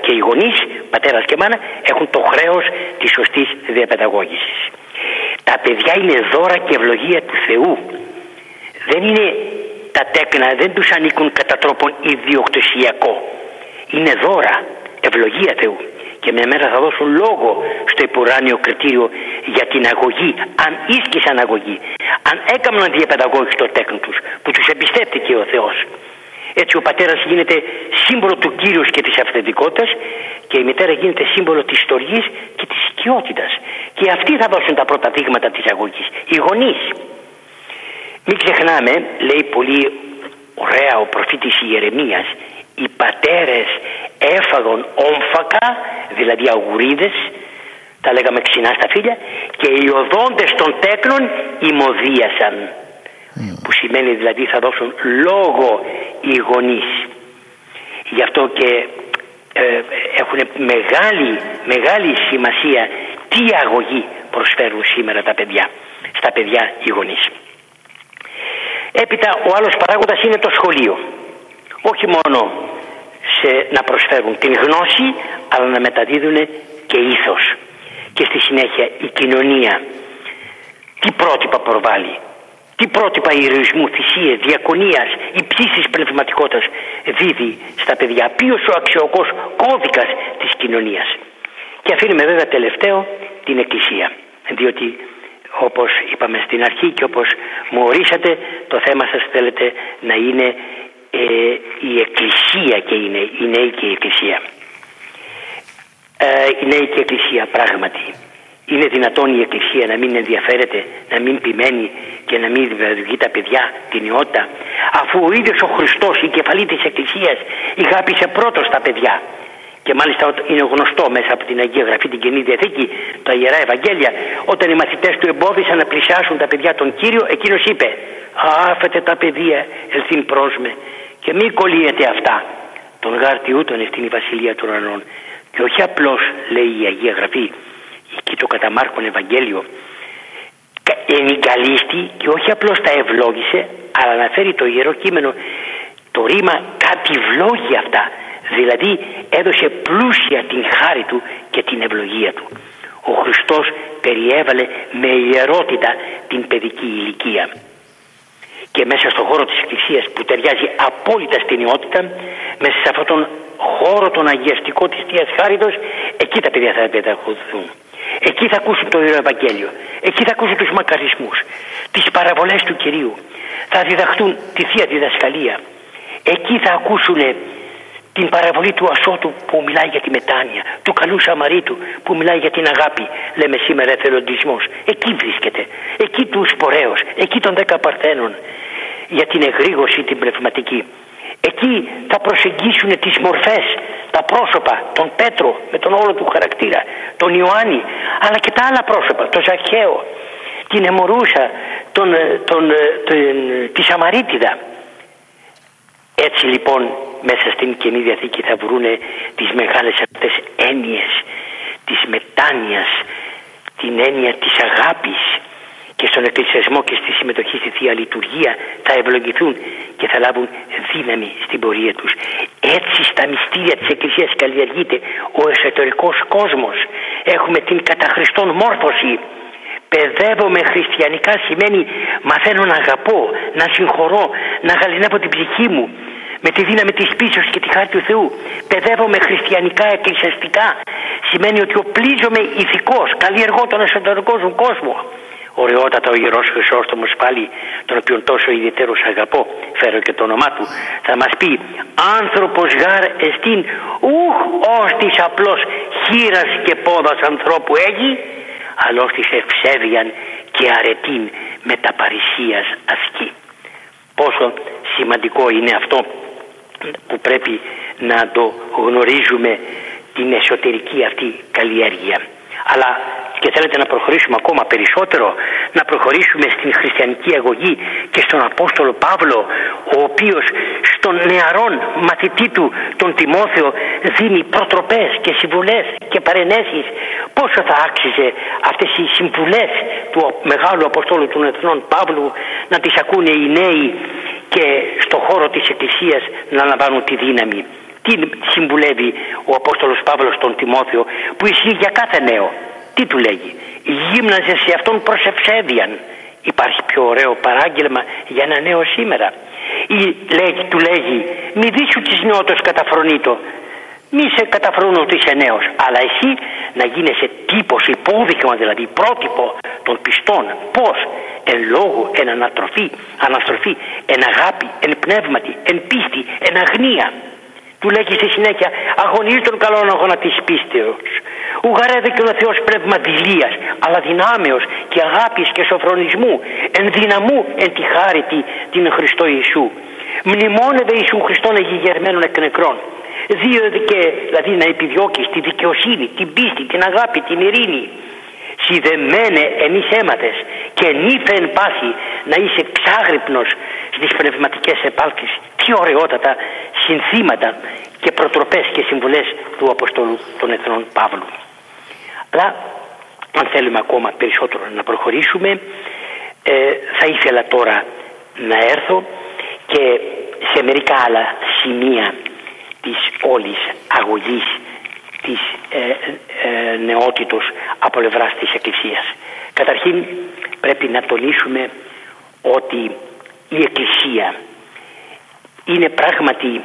και οι γονείς, πατέρας και μάνα, έχουν το χρέος της σωστής διαπαιδαγώγησης. Τα παιδιά είναι δώρα και ευλογία του Θεού. Δεν είναι τα τέκνα, δεν τους ανήκουν κατά τρόπον ιδιοκτησιακό. Είναι δώρα, ευλογία Θεού. Και μια μέρα θα δώσουν λόγο στο υπουράνιο κριτήριο για την αγωγή, αν ίσκησαν αγωγή, αν έκαναν διαπαιδαγώγηση το τέκνο τους, που τους εμπιστεύτηκε ο Θεός. Έτσι ο πατέρας γίνεται σύμβολο του Κύριος και της αυθεντικότητας και η μητέρα γίνεται σύμβολο της στοργής και της οικειότητας. Και αυτοί θα δώσουν τα πρώτα δείγματα της αγωγής, οι γονείς. Μην ξεχνάμε, λέει πολύ ωραία ο προφήτης Ιερεμίας, οι πατέρες έφαγαν όμφακα, δηλαδή αγουρίδες, τα λέγαμε ξινά στα φύλλα, και οι οδόντες των τέκνων ημωδίασαν. Που σημαίνει δηλαδή θα δώσουν λόγο οι γονείς. Γι' αυτό και έχουν μεγάλη σημασία τι αγωγή προσφέρουν σήμερα τα παιδιά, στα παιδιά οι γονείς. Έπειτα ο άλλος παράγοντας είναι το σχολείο. Όχι μόνο να προσφέρουν την γνώση, αλλά να μεταδίδουν και ήθος. Και στη συνέχεια η κοινωνία τι πρότυπα προβάλλει, τι πρότυπα ηρωισμού, θυσίες, διακονίας, υψίστης πνευματικότητας δίδει στα παιδιά, ποιος ο αξιοκός κώδικας της κοινωνίας. Και αφήνουμε βέβαια τελευταίο την Εκκλησία, διότι όπως είπαμε στην αρχή και όπως μου ορίσατε, το θέμα σας θέλετε να είναι η Εκκλησία και οι νέοι και η Εκκλησία. Η νέοι και η Εκκλησία πράγματι. Είναι δυνατόν η Εκκλησία να μην ενδιαφέρεται, να μην ποιμένει και να μην δημιουργεί τα παιδιά την ιότητα, αφού ο ίδιος ο Χριστός, η κεφαλή της Εκκλησίας, ηγάπησε πρώτος τα παιδιά. Και μάλιστα είναι γνωστό μέσα από την Αγία Γραφή, την Καινή Διαθήκη, τα Ιερά Ευαγγέλια, όταν οι μαθητές του εμπόδισαν να πλησιάσουν τα παιδιά τον Κύριο, εκείνος είπε: «Άφετε τα παιδεία, ελθύν προς με, και μη κολλείετε αυτά. Τον γάρτιούτον εστίν η Βασιλεία των Ουρανών». Και όχι απλώς, λέει η Αγία Γραφή, εκεί το κατά Μάρκον Ευαγγέλιο, ενικαλίστη και όχι απλώς τα ευλόγησε, αλλά αναφέρει το Ιερό Κείμενο, το ρήμα κάτι βλόγει αυτά. Δηλαδή έδωσε πλούσια την χάρη του και την ευλογία του. Ο Χριστός περιέβαλε με ιερότητα την παιδική ηλικία. Και μέσα στον χώρο της Εκκλησίας που ταιριάζει απόλυτα στην ιότητα, μέσα σε αυτόν τον χώρο τον αγιαστικό της Θείας Χάριτος, εκεί τα παιδιά θα παιδαγωγηθούν. Εκεί θα ακούσουν το Ιερό Ευαγγέλιο. Εκεί θα ακούσουν τους μακαρισμούς, τις παραβολές του Κυρίου. Θα διδαχτούν τη Θεία Διδασκαλία. Εκεί θα ακούσουν την παραβολή του ασώτου που μιλάει για τη μετάνοια, του καλού Σαμαρίτου που μιλάει για την αγάπη, λέμε σήμερα εθελοντισμός. Εκεί βρίσκεται, εκεί του σπορέως, εκεί των 10 παρθένων, για την εγρήγορση την πνευματική. Εκεί θα προσεγγίσουν τις μορφές, τα πρόσωπα, τον Πέτρο με τον όλο του χαρακτήρα, τον Ιωάννη, αλλά και τα άλλα πρόσωπα, τον Ζαχαίο, την Αιμορούσα, τη Σαμαρίτιδα. Έτσι λοιπόν μέσα στην Καινή Διαθήκη θα βρούνε τις μεγάλες αυτές έννοιες της μετάνοιας, την έννοια της αγάπης, και στον εκκλησιασμό και στη συμμετοχή στη Θεία Λειτουργία θα ευλογηθούν και θα λάβουν δύναμη στην πορεία τους. Έτσι στα μυστήρια της Εκκλησίας καλλιεργείται ο εσωτερικός κόσμος. Έχουμε την κατά Χριστόν μόρφωση. Παιδεύομαι χριστιανικά σημαίνει μαθαίνω να αγαπώ, να συγχωρώ, να γαληνεύω την ψυχή μου με τη δύναμη της πίσης και τη χάρη του Θεού. Παιδεύομαι χριστιανικά, εκκλησιαστικά σημαίνει ότι οπλίζομαι ηθικός, καλλιεργώ τον εσωτερικό μου κόσμο. Ωραιότατα ο Ιερός Χρυσόστομος πάλι, τον οποίον τόσο ιδιαίτερος αγαπώ, φέρω και το όνομά του, θα μας πει: «Άνθρωπος γάρ εστίν ούχ ως της απλώς χείρας και πόδας ανθρώπου έχει, αλλά ως της ευσέβειαν και αρετήν μεταπαρησίας ασκεί». Πόσο σημαντικό είναι αυτό που πρέπει να το γνωρίζουμε, την εσωτερική αυτή καλλιέργεια. Αλλά και θέλετε να προχωρήσουμε ακόμα περισσότερο, να προχωρήσουμε στην χριστιανική αγωγή και στον Απόστολο Παύλο, ο οποίος στον νεαρόν μαθητή του τον Τιμόθεο δίνει προτροπές και συμβουλές και παρενέσεις. Πόσο θα άξιζε αυτές οι συμβουλές του μεγάλου Αποστόλου των Εθνών Παύλου να τις ακούνε οι νέοι και στον χώρο της Εκκλησίας να λαμβάνουν τη δύναμη. Τι συμβουλεύει ο Απόστολος Παύλος τον Τιμόθεο, που ισχύει για κάθε νέο? Τι του λέγει? Γύμναζε σε αυτόν προς ευσέβειαν. Υπάρχει πιο ωραίο παράγγελμα για ένα νέο σήμερα? Ή του λέγει, μη δίσου της νεότος καταφρονείτο, μη σε καταφρονώ ότι είσαι νέος, αλλά εσύ να γίνεσαι τύπος, υπόδειγμα δηλαδή, πρότυπο των πιστών. Πώς? Εν λόγω, εν αναστροφή, εν αγάπη, εν πνεύματι, εν πίστη, εν αγνία. Του λέγει στη συνέχεια, αγωνίζει τον καλόν αγώνα της πίστεως. Ουγαρέδε και ο Θεός πνεύμα δειλίας, αλλά δυνάμεως και αγάπης και σοφρονισμού, εν δυναμού, εν τη χάρη την Χριστό Ιησού. Μνημόνευε Ιησού Χριστόν εγιγερμένων εκ νεκρών. Δηλαδή να επιδιώκεις τη δικαιοσύνη, την πίστη, την αγάπη, την ειρήνη. Σιδεμένε εν εις αίματες και νύφε εν πάση, να είσαι ξάγρυπνος στις πνευματικές επάλξεις. Τι ωραιότατα συνθήματα και προτροπές και συμβουλές του Αποστόλου των Εθνών Παύλου. Αλλά αν θέλουμε ακόμα περισσότερο να προχωρήσουμε, θα ήθελα τώρα να έρθω και σε μερικά άλλα σημεία της όλης αγωγής της νεότητος από πλευράς της Εκκλησίας. Καταρχήν πρέπει να τονίσουμε ότι η Εκκλησία είναι πράγματι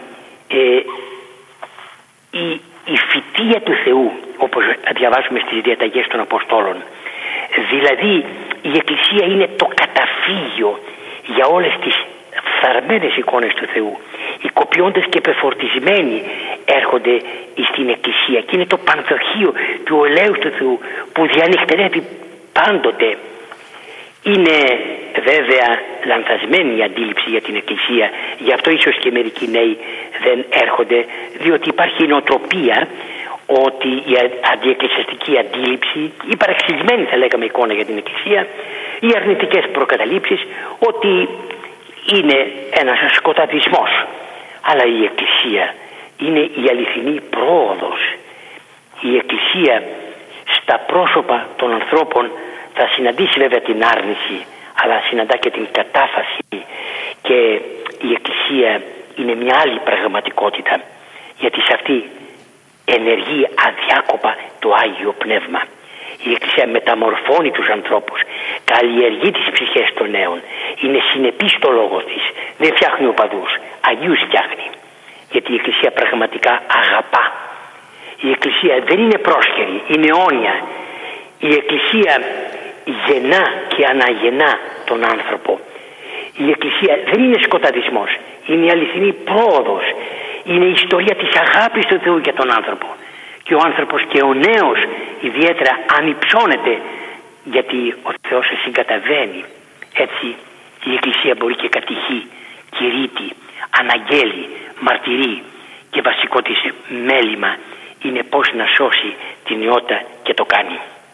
η φυτεία του Θεού, όπως διαβάζουμε στις διαταγές των Αποστόλων. Δηλαδή η Εκκλησία είναι το καταφύγιο για όλες τις φθαρμένες εικόνες του Θεού. Οι κοπιώντες και πεφορτισμένοι έρχονται στην Εκκλησία και είναι το πανδοχείο του ελέους του Θεού που διανυχτερεύει πάντοτε. Είναι βέβαια λανθασμένη η αντίληψη για την Εκκλησία, γι' αυτό ίσως και μερικοί νέοι δεν έρχονται, διότι υπάρχει η νοοτροπία ότι η αντιεκκλησιαστική αντίληψη, η παραξηγημένη θα λέγαμε εικόνα για την Εκκλησία, οι αρνητικές προκαταλήψεις, ότι είναι ένας σκοταδισμός. Αλλά η Εκκλησία είναι η αληθινή πρόοδος. Η Εκκλησία στα πρόσωπα των ανθρώπων θα συναντήσει βέβαια την άρνηση, αλλά συναντά και την κατάφαση, και η Εκκλησία είναι μια άλλη πραγματικότητα, γιατί σε αυτή ενεργεί αδιάκοπα το Άγιο Πνεύμα. Η Εκκλησία μεταμορφώνει τους ανθρώπους, καλλιεργεί τις ψυχές των νέων, είναι συνεπής στο λόγο της, δεν φτιάχνει οπαδούς, αγίους φτιάχνει, γιατί η Εκκλησία πραγματικά αγαπά. Η Εκκλησία δεν είναι πρόσχερη, είναι αιώνια. Η Εκκλησία γεννά και αναγεννά τον άνθρωπο. Η Εκκλησία δεν είναι σκοταδισμός, είναι η αληθινή πρόοδος, είναι η ιστορία της αγάπης του Θεού για τον άνθρωπο. Και ο άνθρωπος και ο νέος ιδιαίτερα ανυψώνεται, γιατί ο Θεός σε συγκαταβαίνει. Έτσι η Εκκλησία μπορεί και κατηχεί, κηρύττει, αναγγέλει, μαρτυρεί, και βασικό της μέλημα είναι πώς να σώσει την νεότητα, και το κάνει.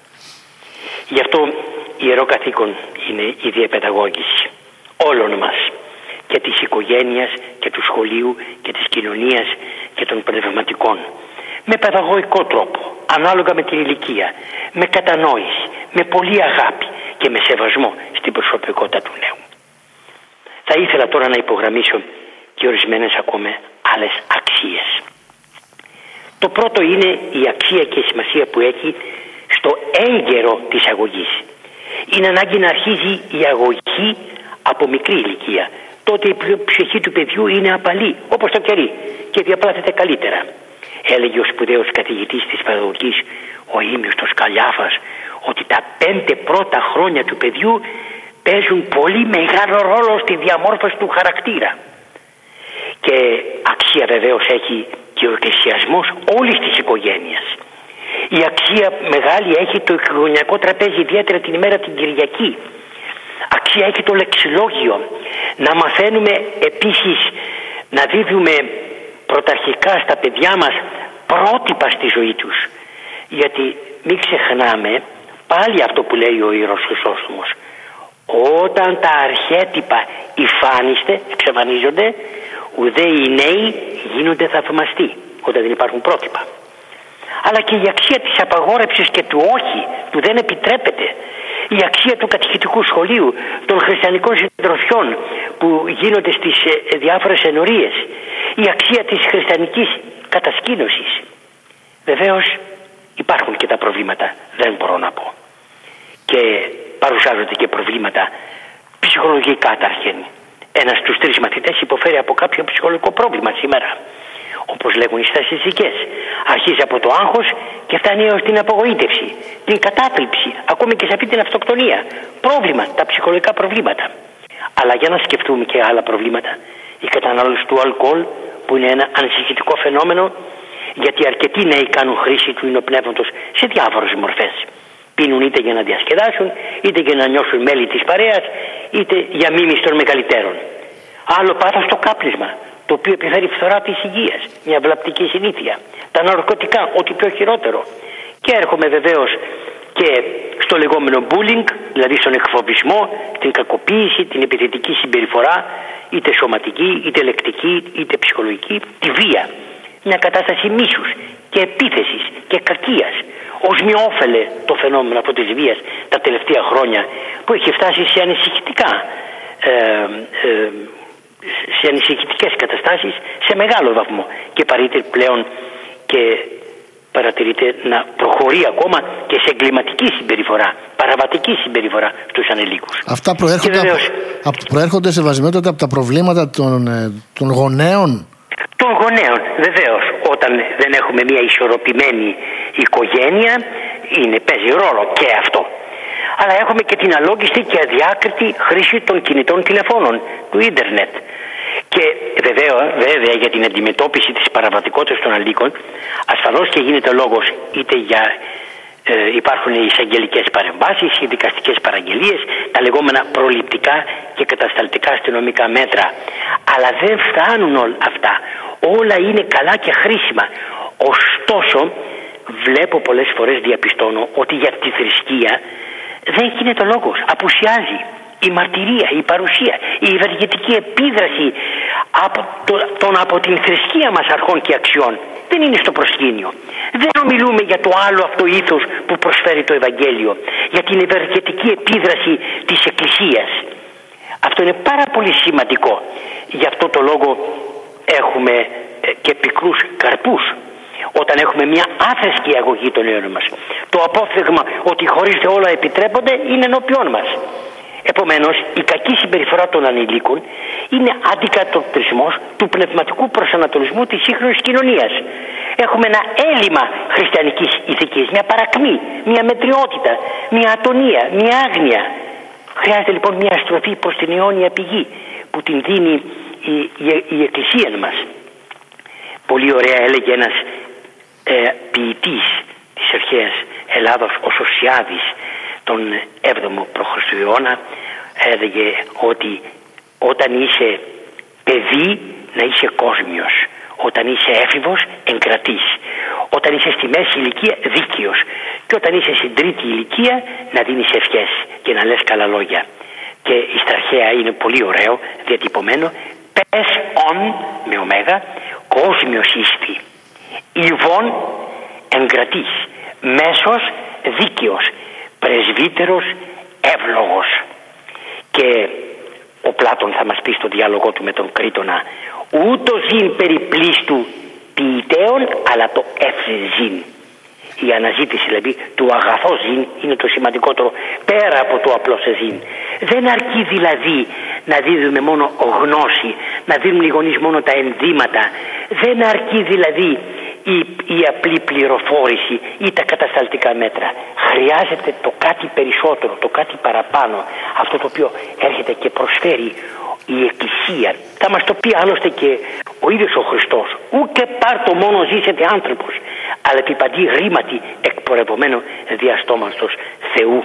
Γι' αυτό ιερό καθήκον είναι η διαπαιδαγώγηση όλων μας, και της οικογένειας και του σχολείου και της κοινωνίας και των πνευματικών, με παιδαγωγικό τρόπο, ανάλογα με την ηλικία, με κατανόηση, με πολλή αγάπη και με σεβασμό στην προσωπικότητα του νέου. Θα ήθελα τώρα να υπογραμμίσω και ορισμένες ακόμα άλλες αξίες. Το πρώτο είναι η αξία και η σημασία που έχει στο έγκαιρο της αγωγής. Είναι ανάγκη να αρχίζει η αγωγή από μικρή ηλικία. Τότε η ψυχή του παιδιού είναι απαλή, όπως το κερί, και διαπλάθεται καλύτερα. Έλεγε ο σπουδαίος καθηγητής της παιδαγωγικής, ο Ήμιστος Καλιάφας, ότι τα 5 πρώτα χρόνια του παιδιού παίζουν πολύ μεγάλο ρόλο στη διαμόρφωση του χαρακτήρα. Και αξία βεβαίως έχει και ο εκκλησιασμός όλης της οικογένειας. Η αξία μεγάλη έχει το οικογενειακό τραπέζι, ιδιαίτερα την ημέρα την Κυριακή. Αξία έχει το λεξιλόγιο. Να μαθαίνουμε επίσης, να δίδουμε πρωταρχικά στα παιδιά μας πρότυπα στη ζωή τους. Γιατί μην ξεχνάμε πάλι αυτό που λέει ο Ιερός Χρυσόστομος. Όταν τα αρχέτυπα υφάνιστε, εξαφανίζονται, ουδέ οι νέοι γίνονται θαυμαστοί, όταν δεν υπάρχουν πρότυπα. Αλλά και η αξία της απαγόρευσης και του όχι, του δεν επιτρέπεται. Η αξία του κατηχητικού σχολείου, των χριστιανικών συντροφιών που γίνονται στις διάφορες ενορίες. Η αξία της χριστιανικής κατασκήνωσης. Βεβαίως υπάρχουν και τα προβλήματα, δεν μπορώ να πω. Και παρουσιάζονται και προβλήματα ψυχολογικά καταρχήν. Ένας στους 3 μαθητές υποφέρει από κάποιο ψυχολογικό πρόβλημα σήμερα. Όπως λέγουν οι στατιστικές. Αρχίζει από το άγχος και φτάνει έως την απογοήτευση, την κατάθλιψη, ακόμη και σε αυτή την αυτοκτονία. Πρόβλημα, τα ψυχολογικά προβλήματα. Αλλά για να σκεφτούμε και άλλα προβλήματα. Η κατανάλωση του αλκοόλ, που είναι ένα ανησυχητικό φαινόμενο, γιατί αρκετοί νέοι κάνουν χρήση του υνοπνεύματος σε διάφορες μορφές. Πίνουν είτε για να διασκεδάσουν, είτε για να νιώσουν μέλη της παρέας, είτε για μίμηση των μεγαλύτερων. Άλλο πάθος το κάπνισμα, το οποίο επιφέρει φθορά της υγείας, μια βλαπτική συνήθεια. Τα ναρκωτικά, ό,τι πιο χειρότερο. Και έρχομαι βεβαίως και στο λεγόμενο bullying, δηλαδή στον εκφοβισμό, την κακοποίηση, την επιθετική συμπεριφορά, είτε σωματική, είτε λεκτική, είτε ψυχολογική, τη βία. Μια κατάσταση μίσους και επίθεσης και κακίας. Ως μειόφελε το φαινόμενο αυτό της βίας τα τελευταία χρόνια, που έχει φτάσει σε ανησυχητικές καταστάσεις σε μεγάλο βαθμό και παρατηρείται να προχωρεί ακόμα και σε εγκληματική συμπεριφορά, παραβατική συμπεριφορά στους ανηλίκους. Αυτά προέρχονται σε βασιμότητα από τα προβλήματα των γονέων. Των γονέων, βεβαίως. Όταν δεν έχουμε μια ισορροπημένη οικογένεια, παίζει ρόλο και αυτό. Αλλά έχουμε και την αλόγιστη και αδιάκριτη χρήση των κινητών τηλεφώνων, του ίντερνετ. Και βέβαια για την αντιμετώπιση της παραβατικότητας των ανηλίκων, ασφαλώς και γίνεται λόγος είτε για υπάρχουν οι εισαγγελικές παρεμβάσεις, οι δικαστικές παραγγελίες, τα λεγόμενα προληπτικά και κατασταλτικά αστυνομικά μέτρα. Αλλά δεν φτάνουν όλα αυτά. Όλα είναι καλά και χρήσιμα. Ωστόσο, βλέπω πολλές φορές, διαπιστώνω ότι για τη θρησκεία δεν γίνεται λόγος. Απουσιάζει η μαρτυρία, η παρουσία, η ευεργετική επίδραση από την θρησκεία μας αρχών και αξιών. Δεν είναι στο προσκήνιο. Δεν ομιλούμε για το άλλο αυτό ήθος που προσφέρει το Ευαγγέλιο, για την ευεργετική επίδραση της Εκκλησίας. Αυτό είναι πάρα πολύ σημαντικό. Γι' αυτό το λόγο έχουμε και πικρούς καρπούς όταν έχουμε μια άθρησκη αγωγή των αιώνων μας. Το απόφθεγμα ότι χωρίς όλα επιτρέπονται είναι ενώπιόν μας. Επομένως, η κακή συμπεριφορά των ανηλίκων είναι αντικατοπτρισμός του πνευματικού προσανατολισμού της σύγχρονης κοινωνίας. Έχουμε ένα έλλειμμα χριστιανικής ηθικής, μια παρακμή, μια μετριότητα, μια ατονία, μια άγνοια. Χρειάζεται λοιπόν μια στροφή προς την αιώνια πηγή που την δίνει η Εκκλησία μας. Πολύ ωραία έλεγε ένας ποιητής της αρχαίας Ελλάδος, ο Σωσιάδης, τον 7ο π.Χ. αιώνα, έλεγε ότι όταν είσαι παιδί να είσαι κόσμιος, όταν είσαι έφηβος εγκρατής, όταν είσαι στη μέση ηλικία δίκαιος και όταν είσαι στην τρίτη ηλικία να δίνεις ευχές και να λες καλά λόγια. Και στα αρχαία είναι πολύ ωραίο διατυπωμένο, πες ον με ωμέγα, κόσμιος ίσθη, Ιβών εγκρατής, μέσος δίκαιος, πρεσβύτερος εύλογος. Και ο Πλάτων θα μας πει στο διάλογο του με τον Κρήτονα, ούτω ζήν περιπλήστου ποιητέων, αλλά το ευζήν. Η αναζήτηση δηλαδή του αγαθό ζήν είναι το σημαντικότερο πέρα από το απλό ζήν. Δεν αρκεί δηλαδή να δίδουμε μόνο γνώση, να δίνουν οι γονείς μόνο τα ενδύματα. Δεν αρκεί δηλαδή η απλή πληροφόρηση ή τα κατασταλτικά μέτρα. Χρειάζεται το κάτι περισσότερο, το κάτι παραπάνω, αυτό το οποίο έρχεται και προσφέρει η Εκκλησία. Θα μας το πει άλλωστε και ο ίδιος ο Χριστός. Ούτε πάρτο μόνο ζήσετε άνθρωπος, αλλά επί παντή ρήματι εκπορευωμένο διαστόματος Θεού.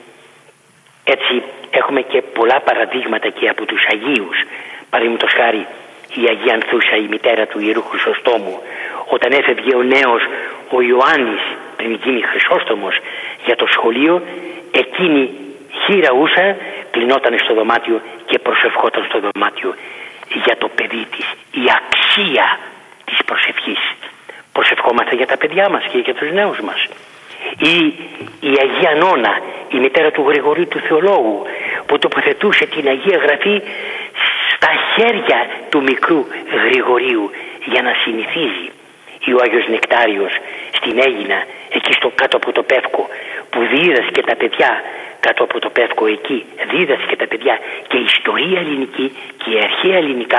Έτσι έχουμε και πολλά παραδείγματα και από τους Αγίους. Παραδείγματος χάρη η Αγία Ανθούσα, η μητέρα του Ιερού Χρυσοστόμου, όταν έφευγε ο νέος ο Ιωάννης πριν γίνει Χρυσόστομος για το σχολείο, εκείνη χειραούσα, κλεινόταν στο δωμάτιο και προσευχόταν στο δωμάτιο για το παιδί της. Η αξία της προσευχής. Προσευχόμαστε για τα παιδιά μας και για τους νέους μας. Ή η Αγία Νόνα, η μητέρα του Γρηγορίου του Θεολόγου, που τοποθετούσε την Αγία Γραφή στα χέρια του μικρού Γρηγορίου για να συνηθίζει. ή ο Άγιος Νεκτάριος στην Αίγινα, εκεί κάτω από το Πεύκο, που δίδασκε τα παιδιά κάτω από το Πεύκο, εκεί δίδασκε τα παιδιά και η ιστορία ελληνική και η αρχαία ελληνικά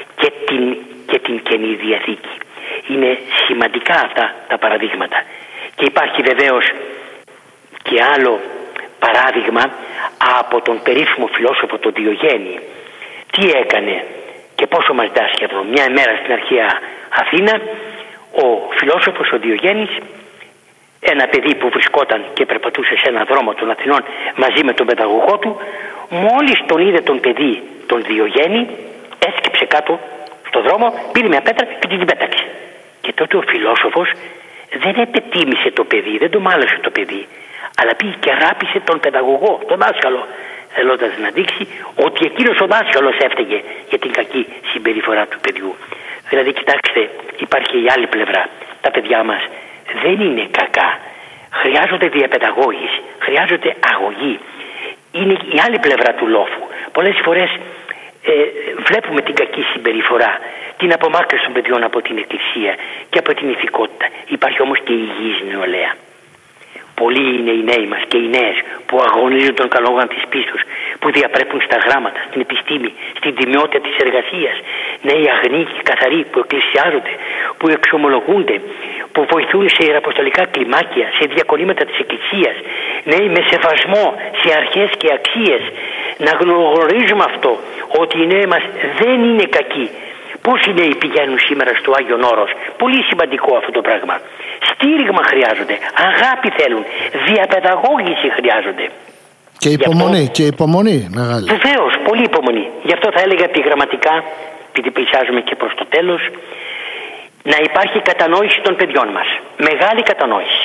και την Καινή Διαθήκη. Είναι σημαντικά αυτά τα παραδείγματα. Και υπάρχει βεβαίως και άλλο παράδειγμα από τον περίφημο φιλόσοφο τον Διογέννη. Τι έκανε και πόσο μας δάσκει αυτό. Μια μέρα στην αρχαία Αθήνα, ο φιλόσοφος ο Διογέννης, ένα παιδί που βρισκόταν και περπατούσε σε έναν δρόμο των Αθηνών μαζί με τον παιδαγωγό του, μόλις τον είδε τον παιδί τον Διογέννη, έσκυψε κάτω στο δρόμο, πήρε μια πέτρα και την πέταξε. Και τότε ο φιλόσοφος δεν επετίμησε το παιδί, δεν το μάλωσε το παιδί, αλλά πήγε και ράπησε τον παιδαγωγό, τον δάσκαλο, θέλοντας να δείξει ότι εκείνος ο δάσκαλος έφταιγε για την κακή συμπεριφορά του παιδιού. Δηλαδή, κοιτάξτε, υπάρχει η άλλη πλευρά. Τα παιδιά μας δεν είναι κακά. Χρειάζονται διαπαιδαγώγηση, χρειάζονται αγωγή. Είναι η άλλη πλευρά του λόφου. Πολλές φορές βλέπουμε την κακή συμπεριφορά, την απομάκρυνση των παιδιών από την εκκλησία και από την ηθικότητα. Υπάρχει όμως και η υγιής νεολαία. Πολλοί είναι οι νέοι μας και οι νέες που αγωνίζουν τον καλόγαν της πίστος, που διαπρέπουν στα γράμματα, στην επιστήμη, στην τιμιότητα της εργασίας. Νέοι αγνοί και καθαροί που εκκλησιάζονται, που εξομολογούνται, που βοηθούν σε ιεραποστολικά κλιμάκια, σε διακονήματα της εκκλησίας. Νέοι με σεβασμό σε αρχές και αξίες. Να γνωρίζουμε αυτό, ότι οι νέοι μας δεν είναι κακοί. Πόσοι νέοι πηγαίνουν σήμερα στο Άγιον Όρος. Πολύ σημαντικό αυτό το πράγμα. Στήριγμα χρειάζονται, αγάπη θέλουν, διαπαιδαγώγηση χρειάζονται. Και υπομονή, και υπομονή μεγάλη. Βεβαίως, πολύ υπομονή. Γι' αυτό θα έλεγα επιγραμματικά, επειδή πλησιάζουμε και προς το τέλος, να υπάρχει κατανόηση των παιδιών μας. Μεγάλη κατανόηση.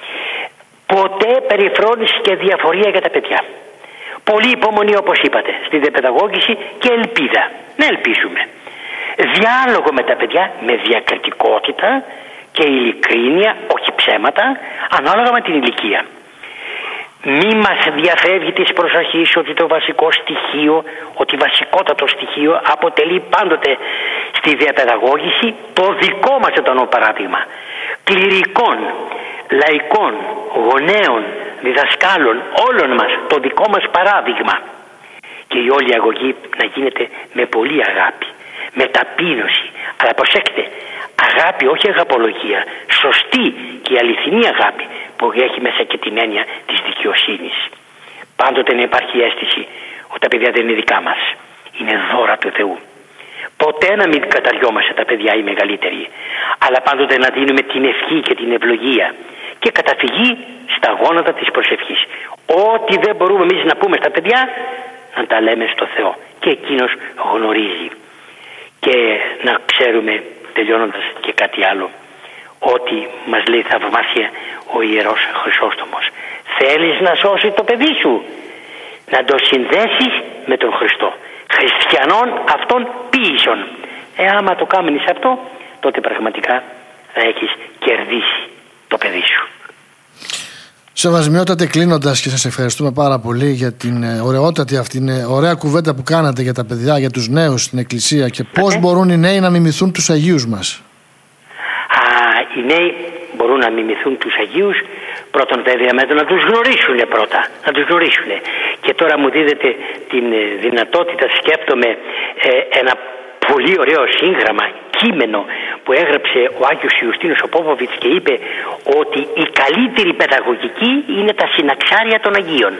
Ποτέ περιφρόνηση και διαφορία για τα παιδιά. Πολύ υπομονή, όπως είπατε, στη διαπαιδαγώγηση και ελπίδα. Να ελπίζουμε. Διάλογο με τα παιδιά με διακριτικότητα και ειλικρίνεια, όχι ψέματα, ανάλογα με την ηλικία. Μη μας διαφεύγει της προσοχής ότι το βασικό στοιχείο, ότι βασικότατο στοιχείο αποτελεί πάντοτε στη διαπαιδαγώγηση το δικό μας εντονό παράδειγμα. Κληρικών, λαϊκών, γονέων, διδασκάλων, όλων μας το δικό μας παράδειγμα. Και η όλη αγωγή να γίνεται με πολύ αγάπη, με ταπείνωση. Αλλά προσέξτε, αγάπη, όχι αγαπολογία, σωστή και αληθινή αγάπη που έχει μέσα και την έννοια της δικαιοσύνης. Πάντοτε να υπάρχει η αίσθηση ότι τα παιδιά δεν είναι δικά μας, είναι δώρα του Θεού. Ποτέ να μην καταριόμαστε τα παιδιά οι μεγαλύτεροι, αλλά πάντοτε να δίνουμε την ευχή και την ευλογία και καταφυγή στα γόνατα της προσευχής. Ό,τι δεν μπορούμε εμείς να πούμε στα παιδιά, να τα λέμε στο Θεό και εκείνος γνωρίζει. Και να ξέρουμε, τελειώνοντας, και κάτι άλλο, ότι μας λέει θαυμάσια ο Ιερός Χρυσόστομος. Θέλεις να σώσεις το παιδί σου, να το συνδέσεις με τον Χριστό. Χριστιανών αυτών ποιήσεων. Άμα το κάνεις αυτό, τότε πραγματικά θα έχεις κερδίσει το παιδί σου. Σεβασμιότατε, κλείνοντας, και σας ευχαριστούμε πάρα πολύ για την ωραιότατη αυτήν ωραία κουβέντα που κάνατε για τα παιδιά, για τους νέους στην Εκκλησία και πώς μπορούν οι νέοι να μιμηθούν τους Αγίους μας. Οι νέοι μπορούν να μιμηθούν τους Αγίους, πρώτον βέβαια με το να τους γνωρίσουν πρώτα, να τους γνωρίσουν. Και τώρα μου δίδεται την δυνατότητα, σκέφτομαι ένα πολύ ωραίο σύγγραμμα, κείμενο που έγραψε ο Άγιος Ιουστίνος ο Πόποβιτς και είπε ότι η καλύτερη παιδαγωγική είναι τα συναξάρια των Αγίων.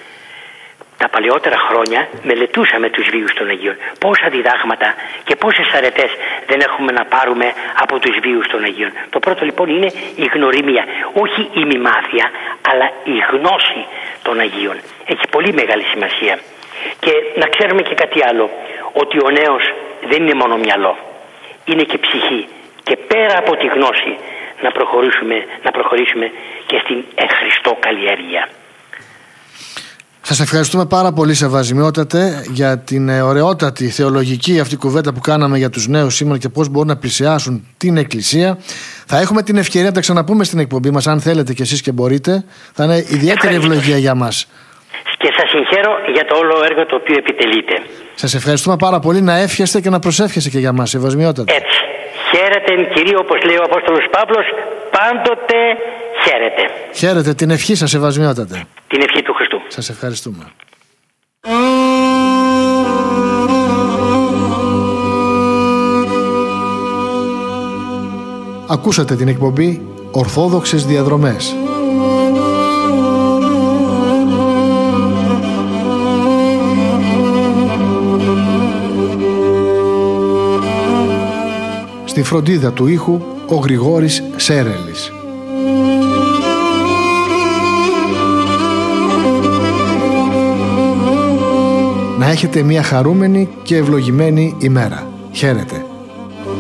Τα παλαιότερα χρόνια μελετούσαμε τους βίους των Αγίων. Πόσα διδάγματα και πόσες αρετές δεν έχουμε να πάρουμε από τους βίους των Αγίων. Το πρώτο λοιπόν είναι η γνωριμία. Όχι η μημάθεια, αλλά η γνώση των Αγίων. Έχει πολύ μεγάλη σημασία. Και να ξέρουμε και κάτι άλλο, ότι ο νέος δεν είναι μόνο μυαλό, είναι και ψυχή. Και πέρα από τη γνώση να προχωρήσουμε και στην εν Χριστώ καλλιέργεια. Σας ευχαριστούμε πάρα πολύ, Σεβασμιότατε, για την ωραιότατη θεολογική αυτή κουβέντα που κάναμε για τους νέους σήμερα και πώς μπορούν να πλησιάσουν την Εκκλησία. Θα έχουμε την ευκαιρία να τα ξαναπούμε στην εκπομπή μας, αν θέλετε κι εσείς και μπορείτε. Θα είναι ιδιαίτερη ευλογία για μας. Και σας συγχαίρω για το όλο έργο το οποίο επιτελείτε. Σας ευχαριστούμε πάρα πολύ. Να εύχεστε και να προσεύχεστε και για μας, Σεβασμιότατε. Έτσι. Χαίρετε κυρίω, όπως λέει ο Απόστολος Παύλος, πάντοτε χαίρετε. Χαίρετε, την ευχή σας Ευασμιότατε. Την ευχή του Χριστού. Σας ευχαριστούμε. Ακούσατε την εκπομπή Ορθόδοξες Διαδρομές. Στη φροντίδα του ήχου ο Γρηγόρης Σέρελης. Να έχετε μια χαρούμενη και ευλογημένη ημέρα. Χαίρετε.